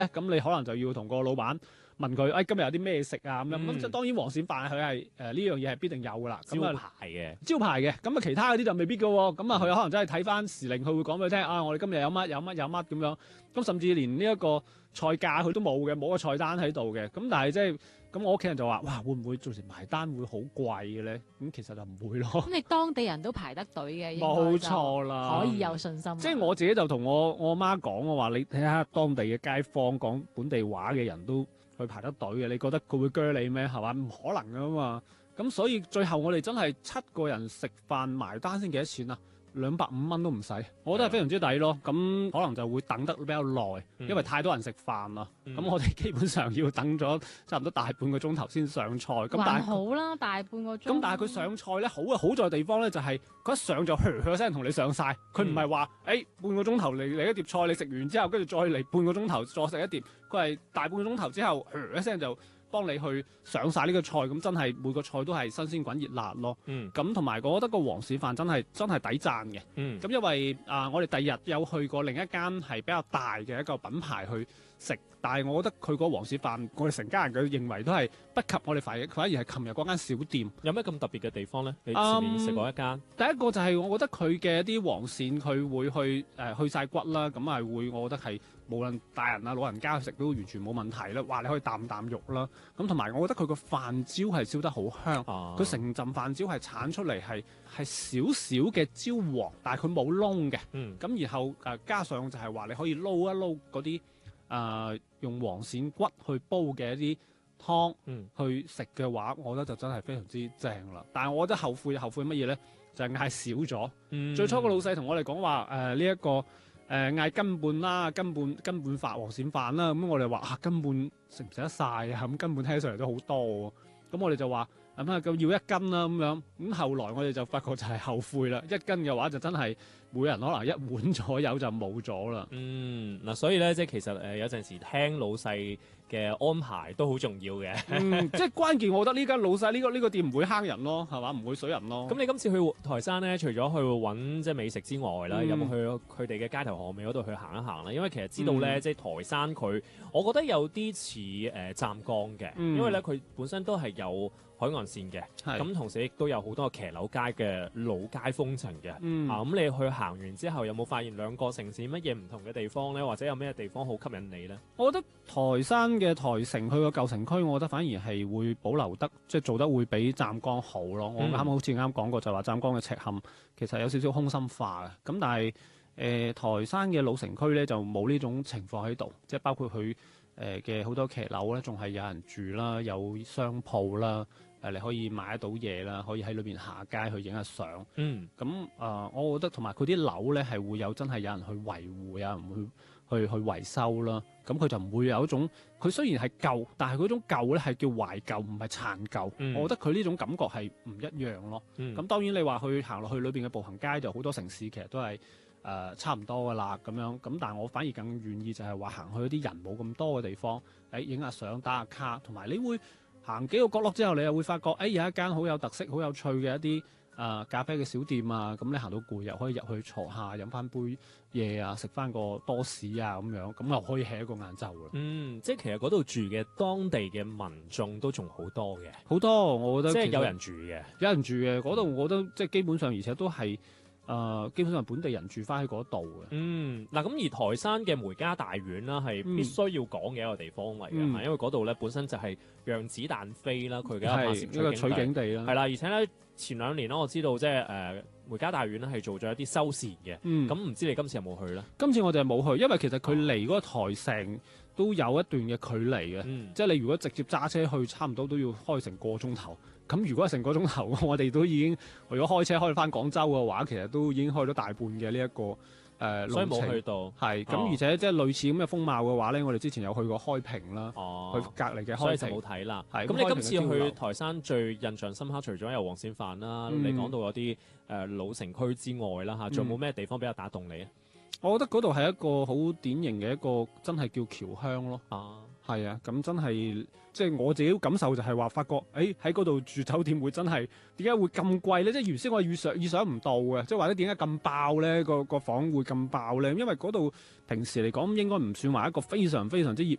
咁你可能就要同個老闆問佢，今日有啲咩食啊咁樣。咁即係當然黃鱔飯佢係呢樣嘢係必定有噶啦。 招牌嘅， 招牌嘅。咁啊其他嗰啲就未必噶喎。咁啊佢可能真係睇翻時令，佢會講俾你聽我哋今日有乜咁樣。咁甚至連呢一個菜價佢都冇嘅，冇個菜單喺度嘅。咁但係即係咁，我屋企人就話：哇，會唔會做成埋單會好貴嘅咧？咁其實就唔會咯。 咁你當地人都排得隊嘅， 冇錯啦， 可以有信心。 即係我自己就同我阿媽講，我話你睇下當地嘅街坊講本地話嘅人都去排得隊嘅，你覺得佢會鋸你咩？係嘛？唔可能噶嘛。咁所以最後我哋真係7個人食飯埋單先幾多錢啊？250蚊都唔使，我覺得係非常之抵咯。咁可能就會等得比較耐，因為太多人食飯啦。咁我哋基本上要等咗差唔多大半個鐘頭先上菜。咁但係好啦，大半個鐘。 咁但係佢上菜咧好在地方咧就係佢一上就噓聲同你上晒，佢唔係話半個鐘頭嚟一碟菜，你食完之後跟住再嚟半個鐘頭再食一碟，佢係大半個鐘頭之後噓一聲就幫你去上晒呢個菜，咁真係每個菜都係新鮮滾熱辣咯。咁同埋我覺得個黃鱔飯真係抵讚嘅。咁因為我哋第二日有去過另一間係比較大嘅一個品牌去食，但係我覺得佢個黃鱔飯，我哋成家人佢認為都係不及我哋反而係琴日嗰間小店。 有咩咁特別嘅地方咧？你前面食過一間， 第一個就係我覺得佢嘅一啲黃鱔佢會去晒骨啦，咁係會我覺得係無論大人啊老人家去食都完全冇問題啦。哇，你可以啖肉啦。咁同埋我覺得佢個飯焦係燒得好香，佢成陣飯焦係剷出嚟係少少嘅焦黃，但係佢冇燶嘅。咁然後加上就係話你可以撈一撈嗰啲用黃鱔骨去煲嘅一啲湯去食嘅話，我覺得就真係非常之正啦。但係我覺得後悔乜嘢咧？就係嗌少咗。最初個老細同我哋講話呢一個嗌斤半啦，斤半飯黃鱔飯啦。咁我哋話斤半食唔食得晒啊？咁斤半聽起上嚟都好多喎。咁我哋就話咁要1斤啦咁樣。咁後來我哋就發覺就係後悔啦。1斤嘅話就真係每人可能1碗左右就冇咗啦。 嗱，所以咧即係其實有陣時聽老細嘅安排都好重要嘅。 即係關鍵，我覺得呢間老細呢個店唔會坑人咯，係嘛？唔會水人咯。 咁你今次去台山咧，除咗去揾即係美食之外啦，有冇去佢哋嘅街頭巷尾嗰度去行一行啦？因為其實知道咧，即係台山佢，我覺得有啲似湛江嘅，因為咧佢本身都係有海岸線嘅，咁同時亦都有好多騎樓街嘅老街風情嘅。咁你去行完之後，有冇發現兩個城市乜嘢唔同嘅地方咧？或者有咩地方好吸引你咧？ 我覺得台山嘅台城去個舊城區，我覺得反而係會保留得即係做得會比湛江好咯。我啱好似啱講過就話湛江嘅赤坎其實有少少空心化嘅，咁但係台山嘅老城區咧就冇呢種情況喺度，即係包括佢嘅好多騎樓咧，仲係有人住啦，有商鋪啦，你可以買得到嘢啦，可以喺裏邊下街去影下相。咁我覺得同埋佢啲樓咧係會有真係有人去維護，有人去維修啦。咁佢就唔會有一種，佢雖然係舊，但係嗰種舊咧係叫懷舊，唔係殘舊。我覺得佢呢種感覺係唔一樣咯。咁當然你話去行落去裏邊嘅步行街，就好多城市其實都係差唔多噶啦咁樣。咁但係我反而更願意就係話行去一啲人冇咁多嘅地方，影下相打下卡，同埋你會行幾個角落之後，你又會發覺有一間好有特色、好有趣嘅一啲咖啡嘅小店啊。咁你行到攰又可以入去坐下飲翻杯嘢啊，食翻個多士啊咁樣，咁又可以 hea 一個晏晝啦。 即係其實嗰度住嘅當地嘅民眾都仲好多嘅， 好多我覺得即係有人住嘅， 嗰度我覺得即係基本上，而且都係基本上本地人住翻喺嗰度嘅。 嗱咁而台山嘅梅家大院啦，係必須要講嘅一個地方嚟嘅，因為嗰度咧本身就係讓子彈飛啦，佢嘅拍攝一個取景地啦。 係啦，而且咧前2年啦，我知道即係梅家大院咧係做咗一啲修繕嘅。咁唔知你今次有冇去咧？ 今次我哋係冇去，因為其實佢離嗰個台城都有一段嘅距離嘅。即係你如果直接揸車去，差唔多都要開成個鐘頭。咁如果係成個鐘頭，我哋都已經如果開車開翻廣州嘅話，其實都已經開咗大半嘅呢一個所以冇去到。 係咁，而且即係類似咁嘅風貌嘅話咧，我哋之前有去過開平啦，去隔離嘅開平， 所以就冇睇啦。咁你今次去台山最印象深刻，除咗有黃鱔飯啦，你講到有啲老城區之外啦嚇，仲有冇咩地方比較打動你啊？ 我覺得嗰度係一個好典型嘅一個真係叫僑鄉咯。 啊， 係啊，咁真係即係我自己感受就係話，發覺喺嗰度住酒店會真係點解會咁貴咧？即係原先我意想唔到嘅，即係或者點解咁爆咧？個房會咁爆咧？因為嗰度平時嚟講應該唔算話一個非常非常之熱